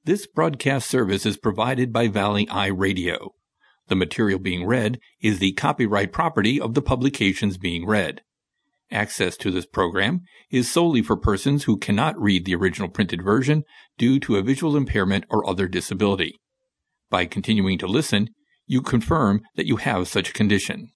This broadcast service is provided by Valley Eye Radio. The material being read is the copyright property of the publications being read. Access to this program is solely for persons who cannot read the original printed version due to a visual impairment or other disability. By continuing to listen, you confirm that you have such a condition.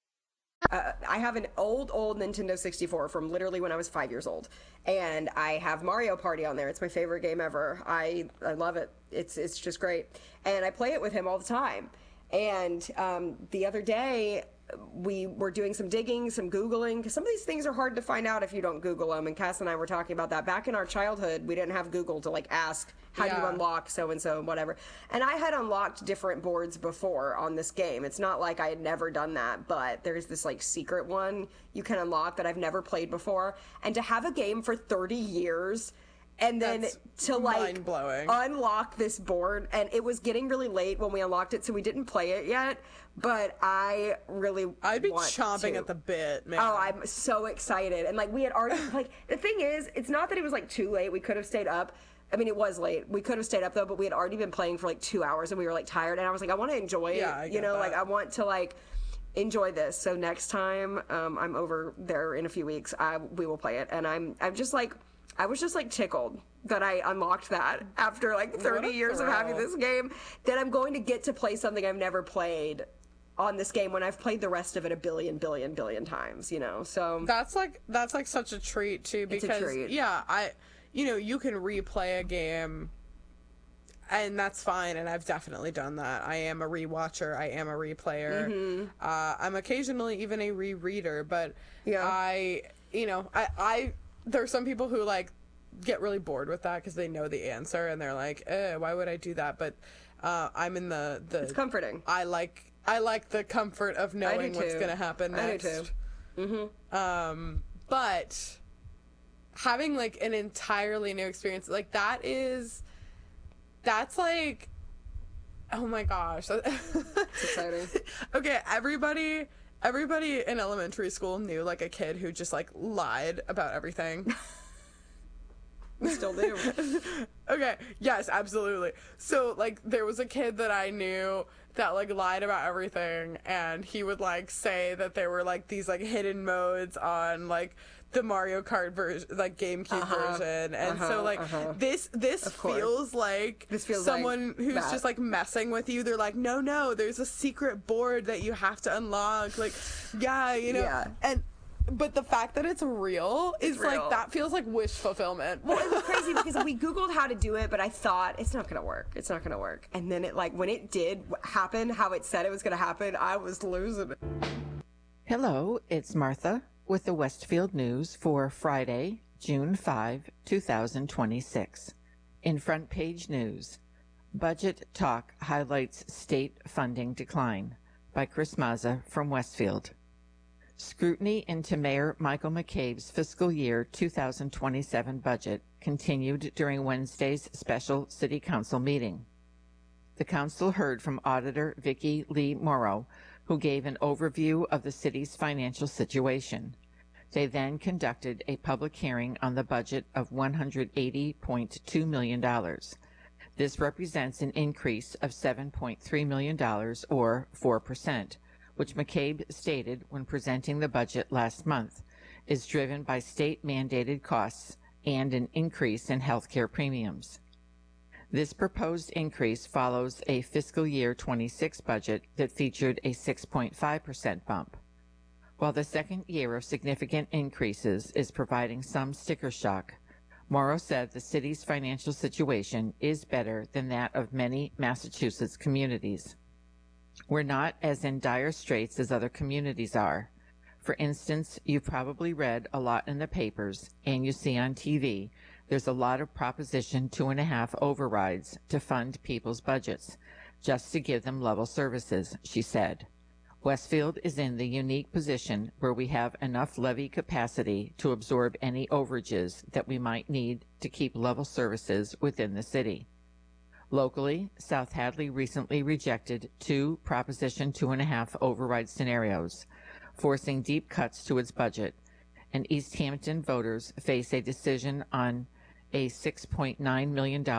I have an old Nintendo 64 from literally when I was 5 years old, and I have Mario Party on there. It's my favorite game ever. I love it. It's just great, and I play it with him all the time. And the other day, we were doing some digging, some Googling, because some of these things are hard to find out if you don't Google them, and Cass and I were talking about that. Back in our childhood, we didn't have Google to, ask, how do you unlock so-and-so and whatever. And I had unlocked different boards before on this game. It's not like I had never done that, but there's this, secret one you can unlock that I've never played before. And to have a game for 30 years... And then to unlock this board, and it was getting really late when we unlocked it, so we didn't play it yet. But I'd be chomping at the bit, man. Oh, I'm so excited! And we had already the thing is, it's not that it was too late. We could have stayed up. I mean, it was late. We could have stayed up though, but we had already been playing for 2 hours, and we were tired. And I was I want to enjoy it. I want to enjoy this. So next time I'm over there in a few weeks, we will play it. And I'm just I was just tickled that I unlocked that after 30 years of having this game, that I'm going to get to play something I've never played on this game when I've played the rest of it a billion times, so that's such a treat too, because it's a treat. You can replay a game and that's fine, and I've definitely done that. I am a rewatcher, I am a replayer. Mm-hmm. I'm occasionally even a rereader, but I there are some people who get really bored with that because they know the answer and they're why would I do that? But I'm in the it's comforting. I like the comfort of knowing what's going to happen next. I do too. Mm-hmm. But having an entirely new experience that's oh my gosh, it's exciting. Okay, everybody in elementary school knew a kid who just lied about everything. We still do. Okay, yes, absolutely. So there was a kid that I knew that lied about everything, and he would say that there were these hidden modes on the Mario Kart version, GameCube version, and this feels someone who's that. Just messing with you. They're no, there's a secret board that you have to unlock. But the fact that it's real is real. That feels like wish fulfillment. Well, it was crazy because we Googled how to do it, but I thought it's not gonna work. And then it when it did happen, how it said it was gonna happen, I was losing it. Hello, it's Martha with the Westfield News for Friday, June 5, 2026. In front page news, Budget Talk highlights state funding decline by Chris Mazza from Westfield. Scrutiny into Mayor Michael McCabe's fiscal year 2027 budget continued during Wednesday's special City Council meeting. The council heard from Auditor Vicki Lee Morrow, who gave an overview of the city's financial situation. They then conducted a public hearing on the budget of $180.2 million. This represents an increase of $7.3 million, or 4%, which McCabe stated when presenting the budget last month, is driven by state-mandated costs and an increase in healthcare premiums. This proposed increase follows a fiscal year 26 budget that featured a 6.5% bump. While the second year of significant increases is providing some sticker shock, Morrow said the city's financial situation is better than that of many Massachusetts communities. We're not as in dire straits as other communities are. For instance, you've probably read a lot in the papers, and you see on TV, there's a lot of Proposition 2.5 overrides to fund people's budgets, just to give them level services, she said. Westfield is in the unique position where we have enough levy capacity to absorb any overages that we might need to keep level services within the city. Locally, South Hadley recently rejected 2 Proposition 2.5 override scenarios, forcing deep cuts to its budget, and East Hampton voters face a decision on a $6.9 million